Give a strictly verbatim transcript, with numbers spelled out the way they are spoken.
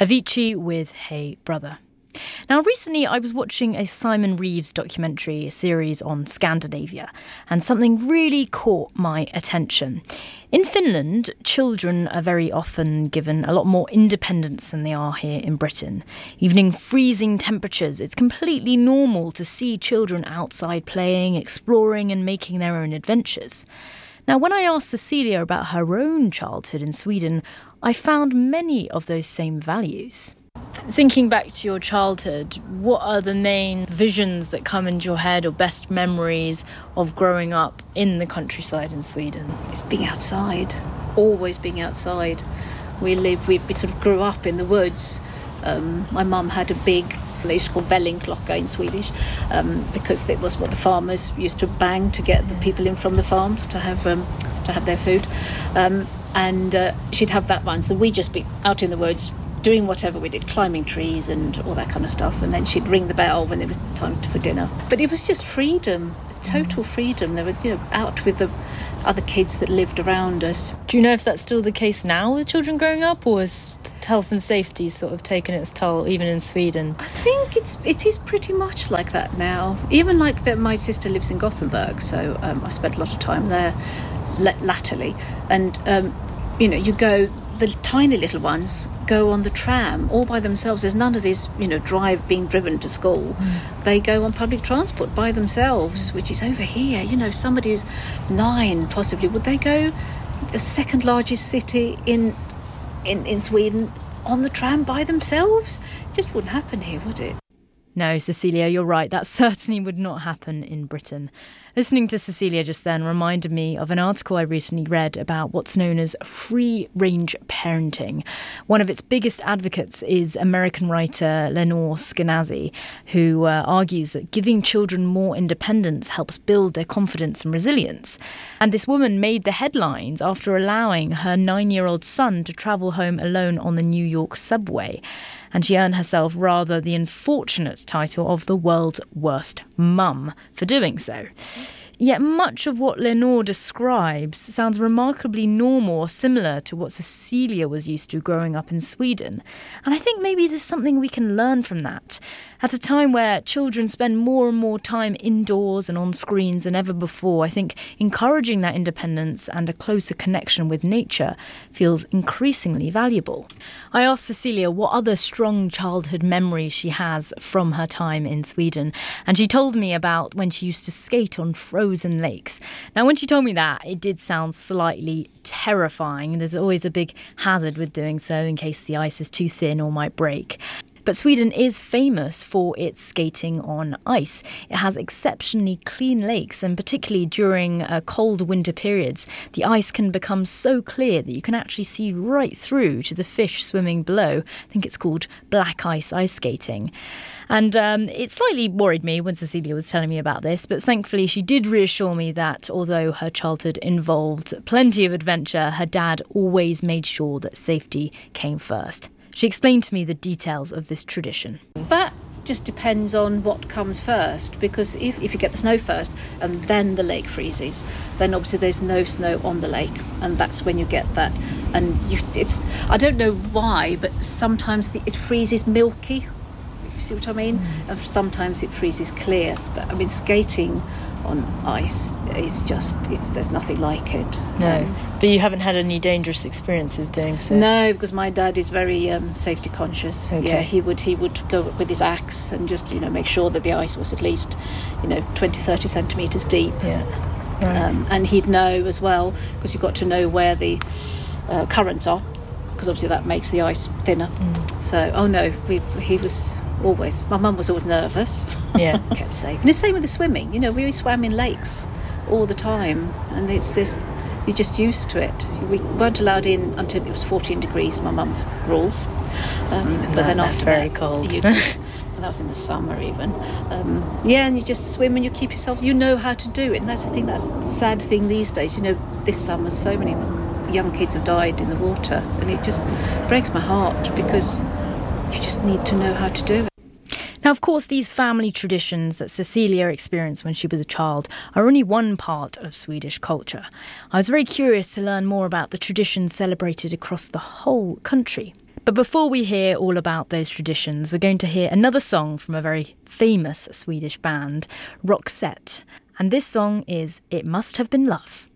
Avicii with Hey Brother. Now, recently I was watching a Simon Reeves documentary series on Scandinavia, and something really caught my attention. In Finland, children are very often given a lot more independence than they are here in Britain. Even in freezing temperatures, it's completely normal to see children outside playing, exploring and making their own adventures. Now, when I asked Cecilia about her own childhood in Sweden, I found many of those same values. Thinking back to your childhood, what are the main visions that come into your head or best memories of growing up in the countryside in Sweden? It's being outside, always being outside. We live, we, we sort of grew up in the woods. Um, my mum had a big, they used to call vällingklocka in Swedish, um, because it was what the farmers used to bang to get the people in from the farms to have um, to have their food. Um, and uh, she'd have that one, so we'd just be out in the woods, doing whatever we did, climbing trees and all that kind of stuff, and then she'd ring the bell when it was time for dinner. But it was just freedom, total freedom. They were, you know, out with the other kids that lived around us. Do you know if that's still the case now with children growing up, or has health and safety sort of taken its toll even in Sweden? I think it's it is pretty much like that now. Even like that, my sister lives in Gothenburg, so um, I spent a lot of time there latterly, and um, you know, you go. The tiny little ones go on the tram all by themselves. There's none of this, you know, drive being driven to school. Mm. They go on public transport by themselves, which is over here. You know, somebody who's nine, possibly, would they go the second largest city in in, in Sweden on the tram by themselves? It just wouldn't happen here, would it? No, Cecilia, you're right. That certainly would not happen in Britain. Listening to Cecilia just then reminded me of an article I recently read about what's known as free-range parenting. One of its biggest advocates is American writer Lenore Skenazy, who uh, argues that giving children more independence helps build their confidence and resilience. And this woman made the headlines after allowing her nine-year-old son to travel home alone on the New York subway. And she earned herself rather the unfortunate title of the world's worst mum for doing so. Yet much of what Lenore describes sounds remarkably normal or similar to what Cecilia was used to growing up in Sweden. And I think maybe there's something we can learn from that. At a time where children spend more and more time indoors and on screens than ever before, I think encouraging that independence and a closer connection with nature feels increasingly valuable. I asked Cecilia what other strong childhood memories she has from her time in Sweden, and she told me about when she used to skate on frozen lakes. Now, when she told me that, it did sound slightly terrifying. There's always a big hazard with doing so in case the ice is too thin or might break. But Sweden is famous for its skating on ice. It has exceptionally clean lakes, and particularly during uh, cold winter periods, the ice can become so clear that you can actually see right through to the fish swimming below. I think it's called black ice ice skating. And um, it slightly worried me when Cecilia was telling me about this, but thankfully she did reassure me that although her childhood involved plenty of adventure, her dad always made sure that safety came first. She explained to me the details of this tradition. That just depends on what comes first, because if, if you get the snow first and then the lake freezes, then obviously there's no snow on the lake, and that's when you get that. And you, it's I don't know why, but sometimes the, it freezes milky, if you see what I mean, mm. and sometimes it freezes clear. But I mean, skating on ice is just, it's there's nothing like it. No. Um, But you haven't had any dangerous experiences doing so? No, because my dad is very um, safety conscious. Okay. Yeah, he would he would go with his axe and just, you know, make sure that the ice was at least, you know, twenty, thirty centimetres deep. Yeah. Right. Um, and he'd know as well, because you've got to know where the uh, currents are, because obviously that makes the ice thinner. Mm. So, oh no, we, he was always, my mum was always nervous. Yeah. Kept safe. And the same with the swimming. You know, we swam in lakes all the time, and it's this, you're just used to it. We weren't allowed in until it was fourteen degrees, my mum's rules. Um, but no, then that's after very that, cold. You, that was in the summer even. Um, yeah, and you just swim and you keep yourself, you know how to do it. And that's the thing, that's the sad thing these days. You know, this summer so many young kids have died in the water, and it just breaks my heart, because you just need to know how to do it. Now, of course, these family traditions that Cecilia experienced when she was a child are only one part of Swedish culture. I was very curious to learn more about the traditions celebrated across the whole country. But before we hear all about those traditions, we're going to hear another song from a very famous Swedish band, Roxette. And this song is It Must Have Been Love.